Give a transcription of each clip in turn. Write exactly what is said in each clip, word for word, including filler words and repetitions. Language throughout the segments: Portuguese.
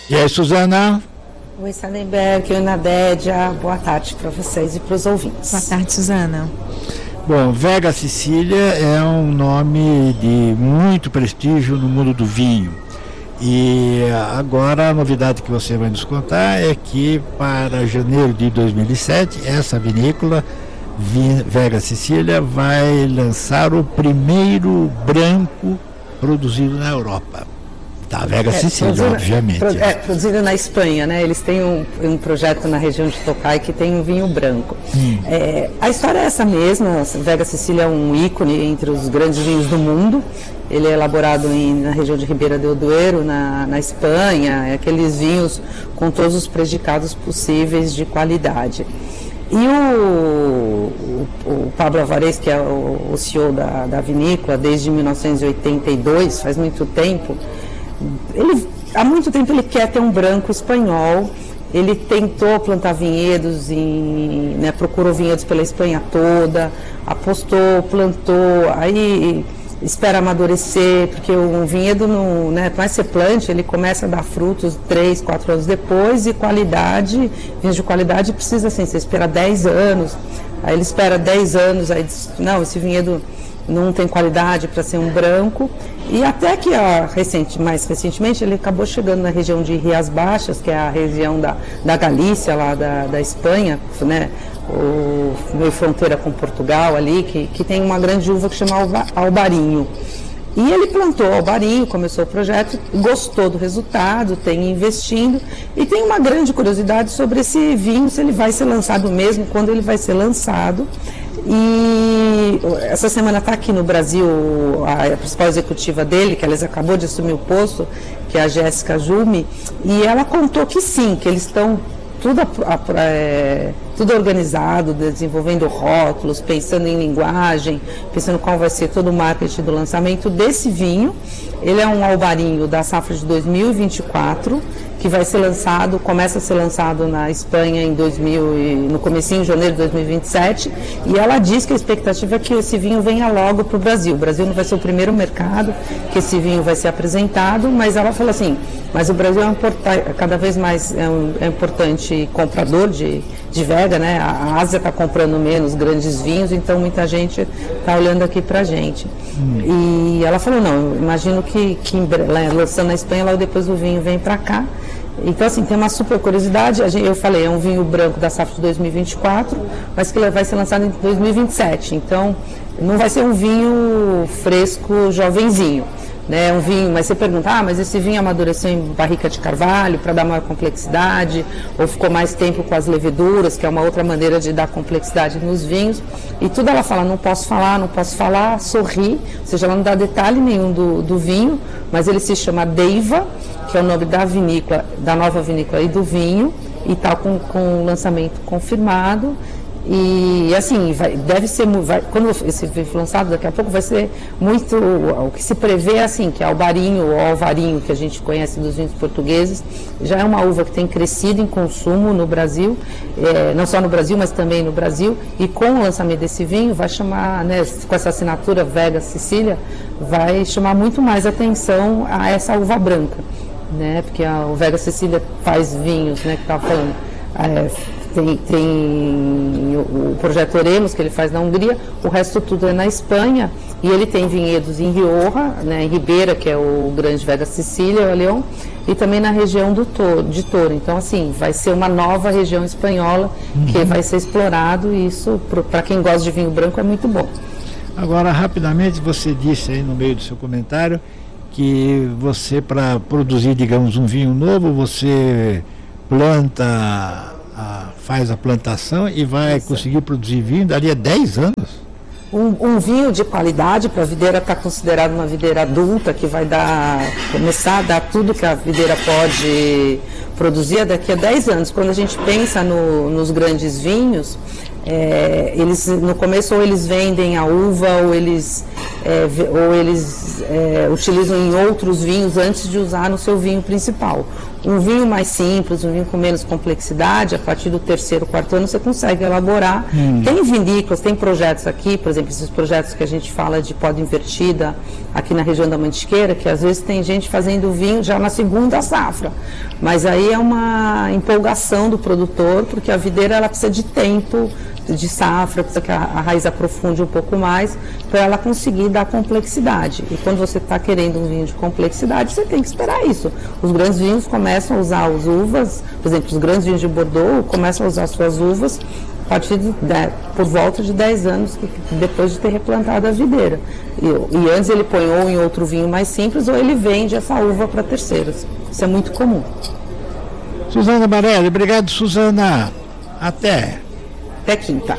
E aí, Suzana? Oi, Salenberg, oi, Nadédia. Boa tarde para vocês e para os ouvintes. Boa tarde, Suzana. Bom, Vega Sicília é um nome de muito prestígio no mundo do vinho. E agora a novidade que você vai nos contar é que para janeiro de dois mil e sete, essa vinícola, Vega Sicília, vai lançar o primeiro branco produzido na Europa. Tá, Vega é, Sicília, obviamente. Pro, é, produzido na Espanha, né? Eles têm um, um projeto na região de Tocai que tem um vinho branco. Hum. É, a história é essa mesma. Vega Sicília é um ícone entre os grandes vinhos do mundo. Ele é elaborado em, na região de Ribeira del Duero, na, na Espanha. É aqueles vinhos com todos os predicados possíveis de qualidade. E o, o, o Pablo Alvarez, que é o, o C E O da, da vinícola desde mil novecentos e oitenta e dois, faz muito tempo, ele, há muito tempo ele quer ter um branco espanhol. Ele tentou plantar vinhedos, em, né, procurou vinhedos pela Espanha toda, apostou, plantou, aí espera amadurecer, porque o vinhedo, não, né, mais você plante, ele começa a dar frutos três, quatro anos depois, e qualidade, vinhos de qualidade precisa assim, você espera dez anos, aí ele espera dez anos, aí diz, não, esse vinhedo não tem qualidade para ser um branco, e até que a, recente, mais recentemente ele acabou chegando na região de Rias Baixas, que é a região da, da Galícia, lá da, da Espanha, né, o, meio fronteira com Portugal ali, que, que tem uma grande uva que chama alba, albarinho. E ele plantou albarinho, começou o projeto, gostou do resultado, tem investindo, e tem uma grande curiosidade sobre esse vinho, se ele vai ser lançado mesmo, quando ele vai ser lançado. E essa semana está aqui no Brasil a, a principal executiva dele, que aliás acabou de assumir o posto, que é a Jéssica Jume, e ela contou que sim, que eles estão tudo, é, tudo organizado, desenvolvendo rótulos, pensando em linguagem, pensando qual vai ser todo o marketing do lançamento desse vinho. Ele é um albarinho da safra de dois mil e vinte e quatro, que vai ser lançado, começa a ser lançado na Espanha em dois mil e, no comecinho de janeiro de dois mil e vinte e sete, e ela diz que a expectativa é que esse vinho venha logo para o Brasil. O Brasil não vai ser o primeiro mercado que esse vinho vai ser apresentado, mas ela falou assim, mas o Brasil é um cada vez mais é um, é importante comprador de, de Vega, né? A Ásia está comprando menos grandes vinhos, então muita gente está olhando aqui para a gente. Hum. E ela falou, não, imagino que, que lançando na Espanha, logo depois o vinho vem para cá. Então, assim, tem uma super curiosidade. Eu falei, é um vinho branco da safra de dois mil e vinte e quatro, mas que vai ser lançado em dois mil e vinte e sete. Então, não vai ser um vinho fresco, jovenzinho, né? Um vinho, mas você pergunta, ah, mas esse vinho amadureceu em barrica de carvalho para dar maior complexidade, ou ficou mais tempo com as leveduras, que é uma outra maneira de dar complexidade nos vinhos. E tudo ela fala, não posso falar, não posso falar, sorri, ou seja, ela não dá detalhe nenhum do, do vinho, mas ele se chama Deiva, que é o nome da vinícola, da nova vinícola e do vinho, e está com, com o lançamento confirmado. E assim, vai, deve ser, vai, quando esse vinho for lançado, daqui a pouco vai ser muito, o que se prevê é assim, que é albarinho ou alvarinho, que a gente conhece dos vinhos portugueses, já é uma uva que tem crescido em consumo no Brasil, é, não só no Brasil, mas também no Brasil, e com o lançamento desse vinho vai chamar, né, com essa assinatura Vega Sicília, vai chamar muito mais atenção a essa uva branca, né, porque a, o Vega Sicília faz vinhos, né, que estava falando, é, Tem, tem o, o projeto Oremos, que ele faz na Hungria, o resto tudo é na Espanha, e ele tem vinhedos em Rioja, né, em Ribeira, que é o grande Vega Sicília, o Leão, e também na região do Toro, de Toro. Então, assim, vai ser uma nova região espanhola uhum. que vai ser explorado, e isso, para quem gosta de vinho branco, é muito bom. Agora, rapidamente, você disse aí no meio do seu comentário que você, para produzir, digamos, um vinho novo, você planta... A, faz a plantação e vai Isso. conseguir produzir vinho dali a dez anos? Um, um vinho de qualidade para a videira está considerado uma videira adulta, que vai dar, começar a dar tudo que a videira pode produzir daqui a dez anos. Quando a gente pensa no, nos grandes vinhos, é, eles no começo ou eles vendem a uva ou eles é, ou eles é, utilizam em outros vinhos antes de usar no seu vinho principal. Um vinho mais simples, um vinho com menos complexidade, a partir do terceiro, quarto ano você consegue elaborar. Hum. Tem vinícolas, tem projetos aqui, por exemplo, esses projetos que a gente fala de poda invertida aqui na região da Mantiqueira, que às vezes tem gente fazendo vinho já na segunda safra. Mas aí é uma empolgação do produtor, porque a videira ela precisa de tempo de safra, precisa que a, a raiz aprofunde um pouco mais para ela conseguir dar complexidade. E quando você está querendo um vinho de complexidade, você tem que esperar isso. Os grandes vinhos começam a usar as uvas, por exemplo, os grandes vinhos de Bordeaux começam a usar suas uvas a partir de, de por volta de dez anos que, depois de ter replantado a videira. E, e antes ele põe ou em outro vinho mais simples ou ele vende essa uva para terceiros. Isso é muito comum. Suzana Barelli, obrigado, Suzana. Até. Até quinta.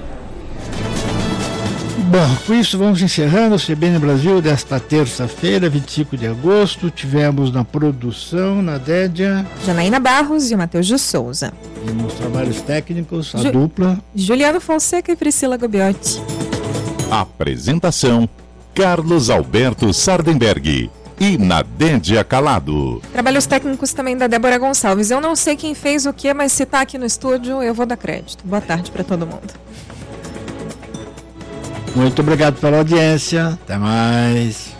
Bom, com isso vamos encerrando o C B N Brasil desta terça-feira, vinte e cinco de agosto. Tivemos na produção, na Dédia, Janaína Barros e o Matheus de Souza. E nos trabalhos técnicos, a Ju... dupla Juliano Fonseca e Priscila Gobiotti. Apresentação: Carlos Alberto Sardenberg e Nadédia Calado. Trabalhos técnicos também da Débora Gonçalves. Eu não sei quem fez o que, mas se tá aqui no estúdio, eu vou dar crédito. Boa tarde para todo mundo. Muito obrigado pela audiência. Até mais.